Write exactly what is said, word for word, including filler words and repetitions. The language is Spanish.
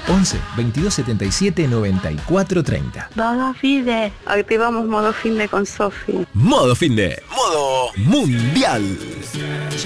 once, veintidós setenta y siete, noventa y cuatro treinta. Modo Finde. Activamos modo Finde con Sofi. Modo Finde. Modo Mundial.